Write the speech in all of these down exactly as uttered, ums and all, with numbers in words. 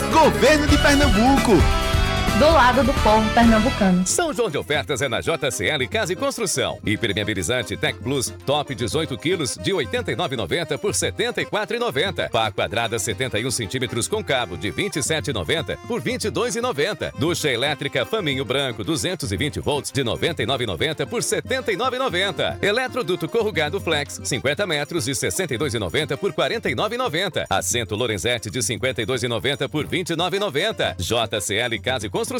Governo de Pernambuco. Do lado do povo pernambucano. São João de ofertas é na J C L Casa e Construção. Impermeabilizante Tec Plus Top dezoito quilos de oitenta e nove reais e noventa centavos por setenta e quatro reais e noventa centavos. Pá quadrada setenta e um centímetros com cabo de vinte e sete reais e noventa centavos por vinte e dois reais e noventa centavos. Ducha elétrica Faminho Branco duzentos e vinte volts de noventa e nove reais e noventa centavos por setenta e nove reais e noventa centavos. Eletroduto corrugado Flex cinquenta metros de sessenta e dois reais e noventa centavos por quarenta e nove reais e noventa centavos. Assento Lorenzetti de cinquenta e dois reais e noventa centavos por vinte e nove reais e noventa centavos. J C L Casa e Construção.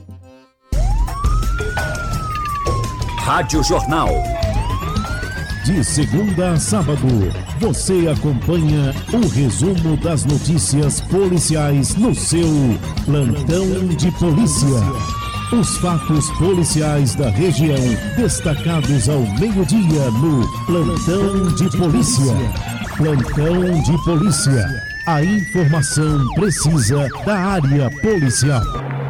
Rádio Jornal. De segunda a sábado, você acompanha o resumo das notícias policiais no seu Plantão de Polícia. Os fatos policiais da região destacados ao meio-dia no Plantão de Polícia. Plantão de Polícia. A informação precisa da área policial.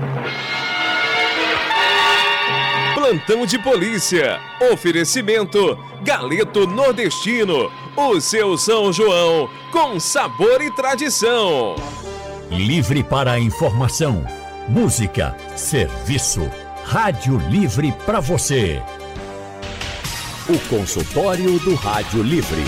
Plantão de Polícia. Oferecimento Galeto Nordestino. O seu São João com sabor e tradição. Livre para a informação, música, serviço. Rádio Livre para você. O consultório do Rádio Livre.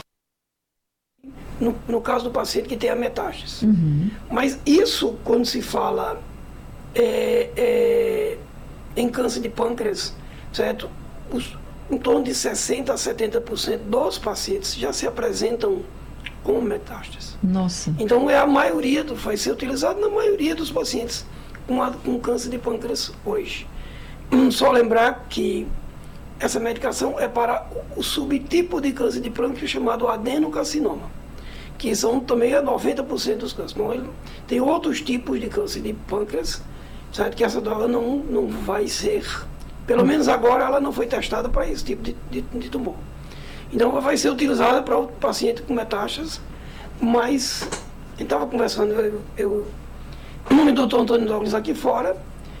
No, no caso do paciente que tem a metástase. Uhum. Mas isso, quando se fala é, é, em câncer de pâncreas, certo? Os, em torno de sessenta a setenta por cento dos pacientes já se apresentam com metástase. Nossa. Então é a maioria, do, vai ser utilizado na maioria dos pacientes com, a, com câncer de pâncreas hoje. Só lembrar que essa medicação é para o subtipo de câncer de pâncreas chamado adenocarcinoma, que são também noventa por cento dos cânceres. Bom, ele tem outros tipos de câncer de pâncreas, certo? Que essa droga não, não vai ser, pelo menos agora ela não foi testada para esse tipo de, de, de tumor. Então ela vai ser utilizada para o paciente com metástase, mas eu estava conversando, eu, eu, o doutor Antônio Douglas aqui fora,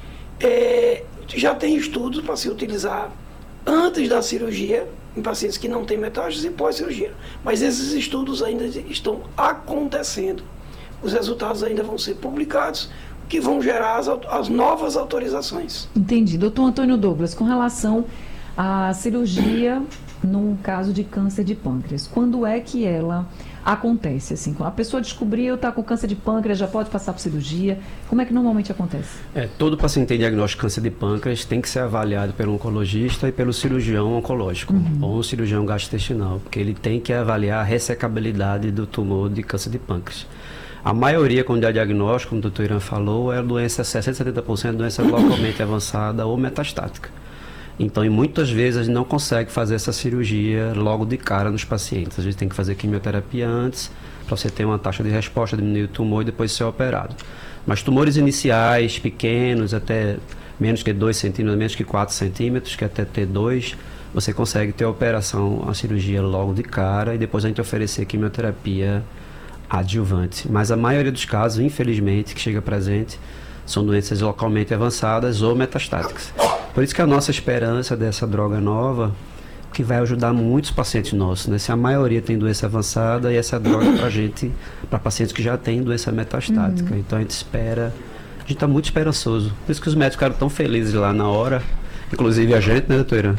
é, já tem estudos para se utilizar antes da cirurgia, em pacientes que não têm metástase e pós-cirurgia. Mas esses estudos ainda estão acontecendo. Os resultados ainda vão ser publicados, que vão gerar as, as novas autorizações. Entendi. Doutor Antônio Douglas, com relação à cirurgia num caso de câncer de pâncreas, quando é que ela acontece? Assim, a pessoa descobriu, está com câncer de pâncreas, já pode passar por cirurgia? Como é que normalmente acontece? É, todo paciente que tem diagnóstico de câncer de pâncreas tem que ser avaliado pelo oncologista e pelo cirurgião oncológico, uhum. ou um cirurgião gastrointestinal, porque ele tem que avaliar a ressecabilidade do tumor de câncer de pâncreas. A maioria, quando dá diagnóstico, como o doutor Irã falou, é doença, sessenta a setenta por cento doença localmente avançada ou metastática. Então, e muitas vezes a gente não consegue fazer essa cirurgia logo de cara nos pacientes. A gente tem que fazer quimioterapia antes, para você ter uma taxa de resposta, diminuir o tumor e depois ser operado. Mas tumores iniciais, pequenos, até menos que dois centímetros, menos que quatro centímetros, que até T dois, você consegue ter a operação, a cirurgia logo de cara e depois a gente oferecer quimioterapia adjuvante. Mas a maioria dos casos, infelizmente, que chega presente, são doenças localmente avançadas ou metastáticas. Por isso que a nossa esperança dessa droga nova, que vai ajudar muitos pacientes nossos, né? Se a maioria tem doença avançada, e essa droga para gente, para pacientes que já têm doença metastática. Uhum. Então a gente espera, a gente está muito esperançoso. Por isso que os médicos ficaram tão felizes lá na hora, inclusive a gente, né, doutora?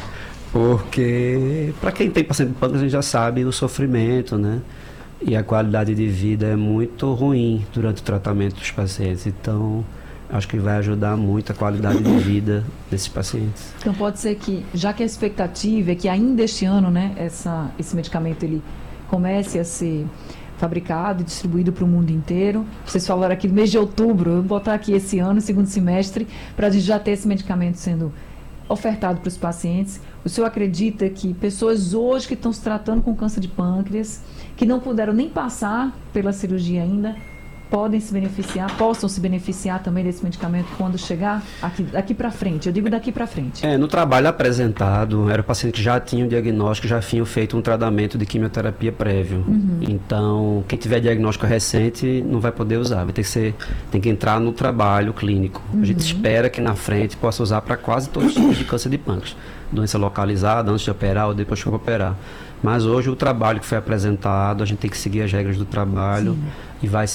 Porque para quem tem paciente de pâncreas, a gente já sabe o sofrimento, né? E a qualidade de vida é muito ruim durante o tratamento dos pacientes. Então, acho que vai ajudar muito a qualidade de vida desses pacientes. Então pode ser que, já que a expectativa é que ainda este ano, né, essa, esse medicamento ele comece a ser fabricado e distribuído para o mundo inteiro. Vocês falaram aqui no mês de outubro, eu vou botar aqui esse ano, segundo semestre, para a gente já ter esse medicamento sendo ofertado para os pacientes. O senhor acredita que pessoas hoje que estão se tratando com câncer de pâncreas, que não puderam nem passar pela cirurgia ainda, podem se beneficiar, possam se beneficiar também desse medicamento quando chegar aqui, daqui para frente? Eu digo daqui para frente. É, no trabalho apresentado, era o paciente que já tinha o diagnóstico, já tinha feito um tratamento de quimioterapia prévio. Uhum. Então, quem tiver diagnóstico recente não vai poder usar, vai ter que ser, tem que entrar no trabalho clínico. Uhum. A gente espera que na frente possa usar para quase todos os tipos de câncer de pâncreas. Doença localizada, antes de operar ou depois que operar. Mas hoje o trabalho que foi apresentado, a gente tem que seguir as regras do trabalho. Sim. E vai